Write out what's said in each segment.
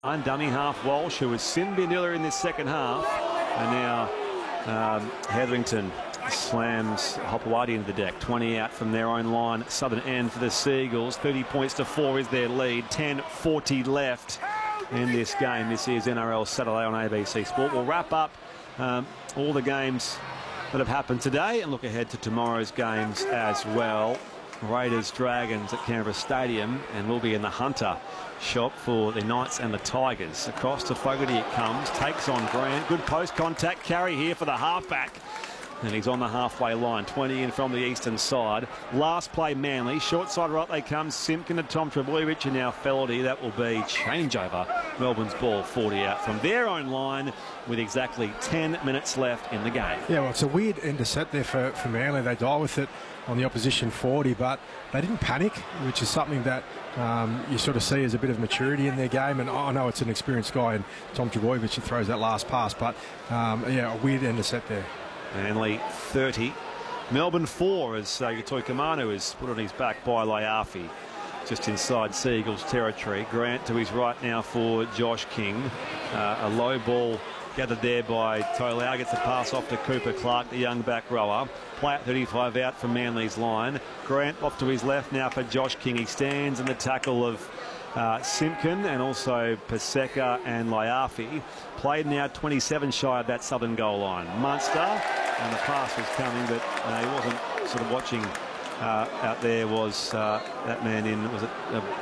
Dummy half Walsh, who was sin bin earlier in this second half, and now Hetherington slams Hopewadi into the deck. 20 out from their own line, southern end for the Seagulls. 30 points to 4 is their lead. 10:40 left in this game. This is NRL Saturday on ABC Sport. We'll wrap up all the games that have happened today and look ahead to tomorrow's games as well. Raiders Dragons at Canberra Stadium, and we'll be in the Hunter shop for the Knights and the Tigers. Across to Fogarty it comes, takes on Grant. Good post contact carry here for the halfback. And he's on the halfway line, 20 in from the eastern side. Last play Manly, short side right they come. Simpkin to Tom Trbojevic, and now Feldy. That will be changeover. Melbourne's ball 40 out from their own line with exactly 10 minutes left in the game. Yeah, well, it's a weird intercept there for Manly. They die with it on the opposition 40, but they didn't panic, which is something that you sort of see as a bit of maturity in their game. And I know it's an experienced guy, and Tom Trbojevic who throws that last pass, but yeah, a weird intercept there. Manly 30. Melbourne 4 as Yatoi Kamanu is put on his back by Laiafi. Just inside Seagulls territory. Grant to his right now for Josh King. A low ball gathered there by Tolau. Gets a pass off to Cooper Clark, the young back rower. Play at 35 out from Manly's line. Grant off to his left now for Josh King. He stands in the tackle of Simpkin and also Paseka and Laiafi. Played now 27 shy of that southern goal line. Munster, and the pass was coming, but he wasn't sort of watching out there. Was that man in, was it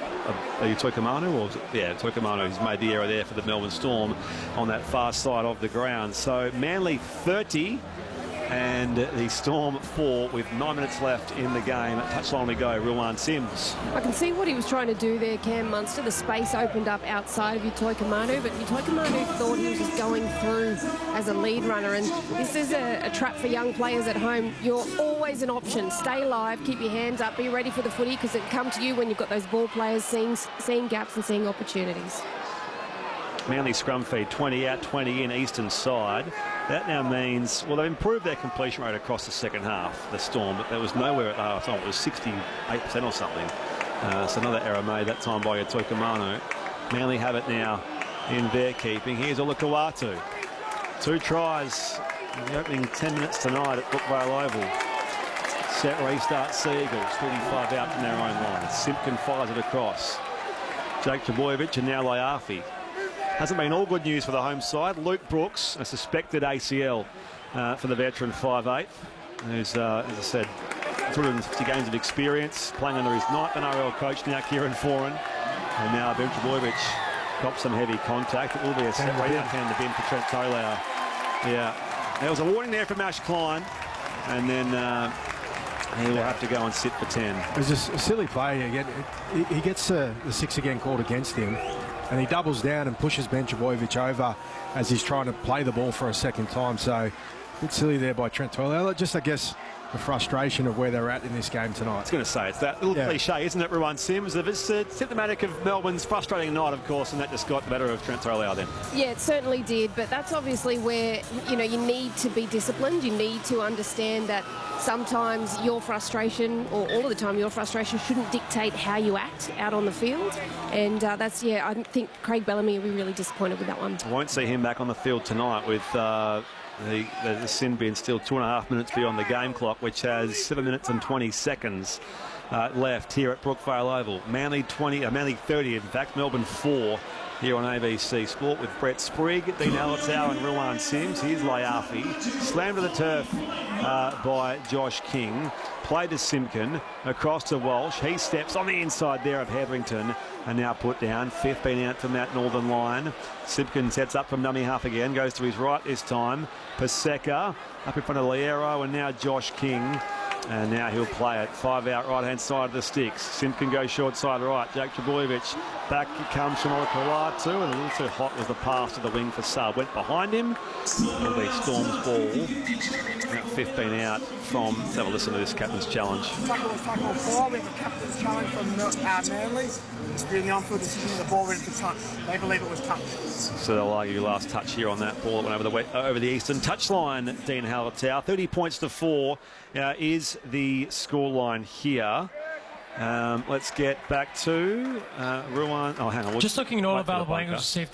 Yatoi Kamanu, or was it, yeah, Yatoi Kamanu who's made the error there for the Melbourne Storm on that far side of the ground. So Manly 30 and the Storm 4 with 9 minutes left in the game. Touchline we go, Ruwan Sims. I can see what he was trying to do there, Cam Munster. The space opened up outside of Yatoi Kamanu, but Yatoi Kamanu thought he was just going through as a lead runner, and this is a trap for young players at home. You're always an option. Stay live, keep your hands up, be ready for the footy, because it can come to you when you've got those ball players seeing gaps and seeing opportunities. Manly scrum feed, 20 out, 20 in, eastern side. That now means, well, they've improved their completion rate across the second half, the Storm, but there was nowhere at the half time. It was 68% or something. So another error made that time by Yatoi Kamanu. Manly have it now in their keeping. Here's Olakau'atu. 2 tries in the opening 10 minutes tonight at Brookvale Oval. Set restart Seagulls, 35 out from their own line. Simpkin fires it across. Jake Trbojevic and now Laiafi. Hasn't been all good news for the home side. Luke Brooks, a suspected ACL for the veteran 5'8", who's, as I said, 260 games of experience, playing under his ninth NRL coach now, Kieran Foran. And now Ben Trbojevic got some heavy contact. It will be a set right out hand to bin for Trent Tolau. Yeah, there was a warning there from Ash Klein, and then he will have to go and sit for 10. It was a silly play again. He gets the 6 again called against him, and he doubles down and pushes Ben Trbojevic over as he's trying to play the ball for a second time. So a bit silly there by Trent Tolau. Just, I guess, the frustration of where they're at in this game tonight. I was going to say, it's that little cliche, isn't it, Ruwan Sims? It's symptomatic of Melbourne's frustrating night, of course, and that just got the better of Trent Tolau then. Yeah, it certainly did, but that's obviously where, you know, you need to be disciplined. You need to understand that sometimes your frustration, or all of the time your frustration, shouldn't dictate how you act out on the field. And that's, yeah, I think Craig Bellamy will be really disappointed with that one. I won't see him back on the field tonight with the sin bin still 2.5 minutes beyond the game clock, which has 7 minutes and 20 seconds left here at Brookvale Oval. Manly 30, in fact, Melbourne 4 here on ABC Sport with Brett Sprigg, Dean Alatau and Ruwan Sims. Here's Laiafi, slammed to the turf by Josh King. Played to Simpkin, across to Walsh. He steps on the inside there of Hetherington and now put down. 15 out from that northern line. Simpkin sets up from dummy half again, goes to his right this time. Paseka up in front of Liero, and now Josh King. And now he'll play it 5 out right-hand side of the sticks. Simpkin goes short side right. Jake Trbojevic back comes from Olakau'atu, and a little too hot was the pass to the wing for Sub. Went behind him. It'll be Storm's ball. About 15 out from. Let's have a listen to this captain's challenge. Tackle 4. We have a captain's challenge from Manly. It's been the on-field decision. The ball went to touch. They believe it was touch. So they'll argue last touch here on that ball that went over the eastern touchline. Dean Alatau, 30 points to 4 is the scoreline here. Let's get back to Ruwan. Oh, hang on. Just looking at all available angles to see if